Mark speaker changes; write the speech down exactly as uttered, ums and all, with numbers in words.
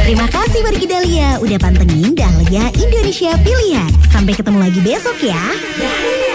Speaker 1: Terima kasih Wargi Dahlia udah pantengin Dahlia Indonesia Pilihan. Sampai ketemu lagi besok ya. Dahlia.